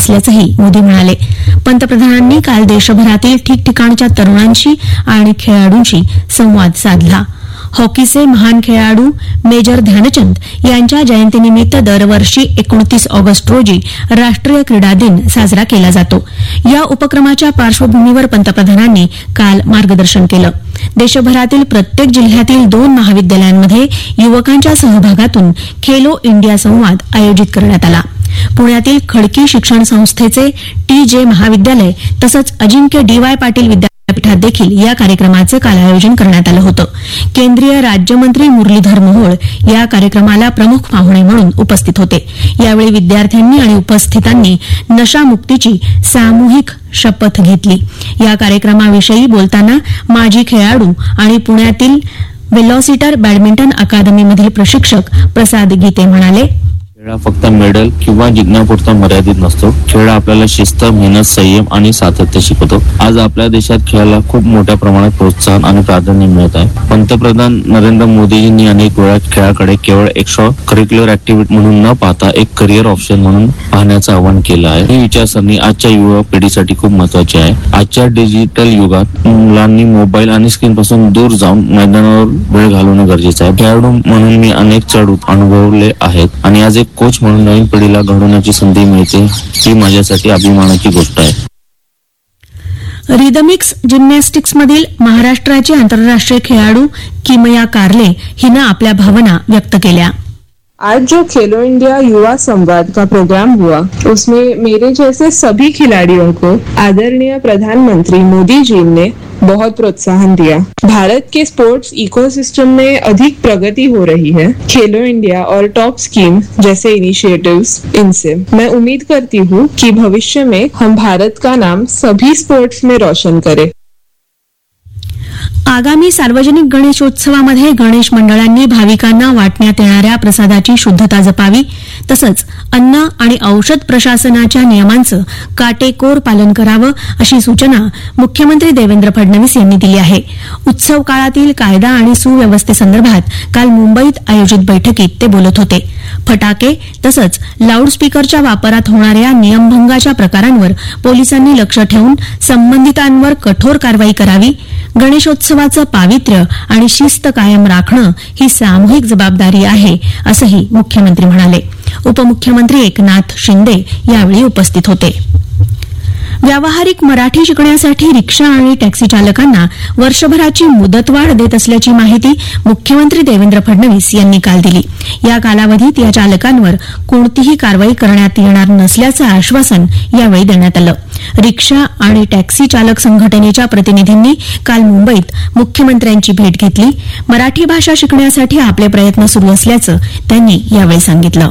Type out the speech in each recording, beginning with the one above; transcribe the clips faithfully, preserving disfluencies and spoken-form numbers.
असल्याचंही मोदी म्हणाले. पंतप्रधानांनी काल देशभरातील ठिकठिकाणच्या तरुणांशी आणि खेळाडूंशी संवाद साधला. हॉकीचे महान खेळाडू मेजर ध्यानचंद यांच्या जयंतीनिमित्त दरवर्षी एकोणतीस ऑगस्ट रोजी राष्ट्रीय क्रीडा दिन साजरा केला जातो. या उपक्रमाच्या पार्श्वभूमीवर पंतप्रधानांनी काल मार्गदर्शन केलं. देशभरातील प्रत्येक जिल्ह्यातील दोन महाविद्यालयांमध्ये युवकांच्या सहभागातून खेलो इंडिया संवाद आयोजित करण्यात आला. पुण्यातील खडकी शिक्षण संस्थेचे टी जे महाविद्यालय तसंच अजिंक्य डी वाय पाटील विद्यापीठात देखील या कार्यक्रमाचं काल आयोजन करण्यात आलं होतं. केंद्रीय राज्यमंत्री मुरलीधर मोहोळ या कार्यक्रमाला प्रमुख पाहुणे म्हणून उपस्थित होते. यावेळी विद्यार्थ्यांनी आणि उपस्थितांनी नशामुक्तीची सामूहिक शपथ घेतली. या कार्यक्रमाविषयी बोलताना माजी खेळाडू आणि पुण्यातील वेलॉसिटर बॅडमिंटन अकादमीमधील प्रशिक्षक प्रसाद गीते म्हणाले, खेळ हा फक्त मेडल किंवा जिंकण्यापुरता मर्यादित नसतो. खेळ आपल्याला शिस्त, मेहनत, संयम आणि सातत्य शिकवतो. आज आपल्या देशात खेळाला खूप मोठ्या प्रमाणात प्रोत्साहन आणि प्राधान्य मिळत आहे. पंतप्रधान नरेंद्र मोदीजींनी अनेक वेळा खेळाकडे केवळ एक्स्ट्रा करिक्युलर ऍक्टिव्हिटी म्हणून न पाहता एक करिअर ऑप्शन म्हणून पाहण्याचं आवाहन केलं आहे. ही विचारसरणी आजच्या युवा पिढीसाठी खूप महत्वाची आहे. आजच्या डिजिटल युगात मुलांनी मोबाईल आणि स्क्रीन पासून दूर जाऊन मैदानावर वेळ घालवणं गरजेचं आहे. खेळाडू म्हणून मी अनेक चढ अनुभवले आहेत आणि आज एक कोच म्हणून नवीन पिढीला घडवण्याची संधी मिळते, ही माझ्यासाठी अभिमानाची गोष्ट आहे. रिदमिक्स जिम्नॅस्टिक्समधील महाराष्ट्राची आंतरराष्ट्रीय खेळाडू किमया कार्ले हिनं आपल्या भावना व्यक्त केल्या. आज जो खेलो इंडिया युवा संवाद का प्रोग्राम हुआ, उसमें मेरे जैसे सभी खिलाड़ियों को आदरणीय प्रधानमंत्री मोदी जी ने बहुत प्रोत्साहन दिया. भारत के स्पोर्ट्स इकोसिस्टम में अधिक प्रगति हो रही है. खेलो इंडिया और टॉप स्कीम जैसे इनिशिएटिव्स, इनसे मैं उम्मीद करती हूँ कि भविष्य में हम भारत का नाम सभी स्पोर्ट्स में रोशन करें. आगामी सार्वजनिक गणेशोत्सवामध्ये गणेश मंडळांनी भाविकांना वाटण्यात येणाऱ्या प्रसादाची शुद्धता जपावी, तसंच अन्न आणि औषध प्रशासनाच्या नियमांचं काटेकोर पालन करावं, अशी सूचना मुख्यमंत्री देवेंद्र फडणवीस यांनी दिली आहे. उत्सव काळातील कायदा आणि सुव्यवस्थेसंदर्भात काल मुंबईत आयोजित बैठकीत ते बोलत होते. फटाके तसंच लाऊडस्पीकरच्या वापरात होणाऱ्या नियमभंगाच्या प्रकारांवर पोलिसांनी लक्ष ठेवून संबंधितांवर कठोर कारवाई करावी. गणेशोत्सवाचं पावित्र्य आणि शिस्त कायम राखणं ही सामूहिक जबाबदारी आहे, असंही मुख्यमंत्री म्हणाले. उपमुख्यमंत्री एकनाथ शिंदे यावेळी उपस्थित होते. व्यावहारिक मराठी शिकण्यासाठी रिक्षा आणि टॅक्सी चालकांना वर्षभराची मुदतवाढ देत असल्याची माहिती मुख्यमंत्री देवेंद्र फडणवीस यांनी काल दिली. या कालावधीत या चालकांवर कोणतीही कारवाई करण्यात येणार नसल्याचं आश्वासन यावेळी देण्यात आलं. रिक्षा आणि टॅक्सी चालक संघटनेच्या प्रतिनिधींनी काल मुंबईत मुख्यमंत्र्यांची भेट घेतली. मराठी भाषा शिकण्यासाठी आपले प्रयत्न सुरू असल्याचं त्यांनी यावेळी सांगितलं.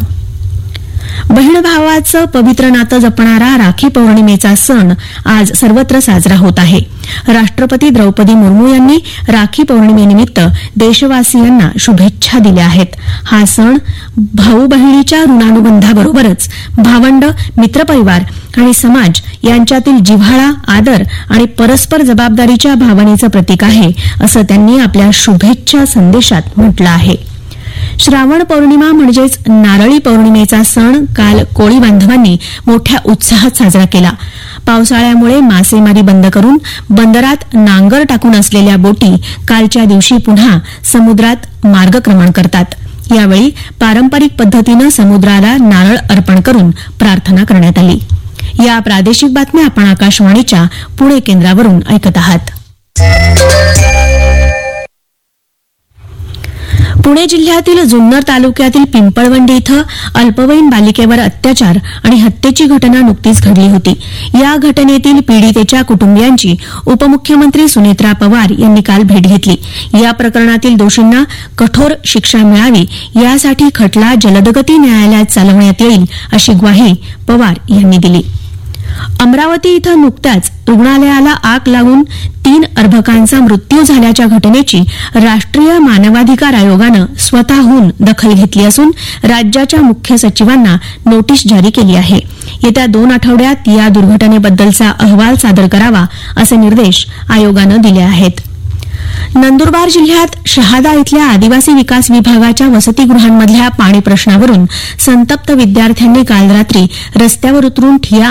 बहीण भावाचं पवित्र नातं जपणारा राखी पौर्णिमेचा सण आज सर्वत्र साजरा होत आहे. राष्ट्रपती द्रौपदी मुर्मू यांनी राखी पौर्णिमेनिमित्त देशवासियांना शुभेच्छा दिल्या आहेत. हा सण भाऊ बहिणीच्या ऋणानुबंधाबरोबरच भावंड, मित्रपरिवार आणि समाज यांच्यातील जिव्हाळा, आदर आणि परस्पर जबाबदारीच्या भावनेचं प्रतीक आहे, असं त्यांनी आपल्या शुभेच्छा संदेशात म्हटलं आहे. श्रावण पौर्णिमा म्हणजेच नारळी पौर्णिमेचा सण काल कोळी बांधवांनी मोठ्या उत्साहात साजरा केला. पावसाळ्यामुळे मासेमारी बंद करून बंदरात नांगर टाकून असलेल्या बोटी कालच्या दिवशी पुन्हा समुद्रात मार्गक्रमण करतात. यावेळी पारंपरिक पद्धतीनं समुद्राला नारळ अर्पण करून प्रार्थना करण्यात आली. या प्रादेशिक बातम्या आपण आकाशवाणीच्या पुणे केंद्रावरून ऐकत आहात. पुणे जिल्ह्यातील जुन्नर तालुक्यातील पिंपळवंडी इथं अल्पवयीन बालिकेवर अत्याचार आणि हत्येची घटना नुकतीच घडली होती. या घटनेतील पीडितेच्या कुटुंबियांची उपमुख्यमंत्री सुनेत्रा पवार यांनी काल भेट घेतली. या प्रकरणातील दोषींना कठोर शिक्षा मिळावी यासाठी खटला जलदगती न्यायालयात चालवण्यात येईल, अशी ग्वाही पवार यांनी दिली. अमरावती इथं नुकत्याच रुग्णालयाला आग लागून तीन अर्भकांचा मृत्यू झाल्याच्या घटनेची राष्ट्रीय मानवाधिकार आयोगानं स्वतःहून दखल घेतली असून राज्याच्या मुख्य सचिवांना नोटीस जारी केली आहे. येत्या दोन आठवड्यात या दुर्घटनेबद्दलचा अहवाल सादर करावा, असे निर्देश आयोगानं दिले आहेत. नंदुरबार जिल्ह्यात शहादा इथल्या आदिवासी विकास विभागाच्या वसतिगृहांमधल्या पाणी प्रश्नावरून संतप्त विद्यार्थ्यांनी काल रात्री रस्त्यावर उतरून ठिय्या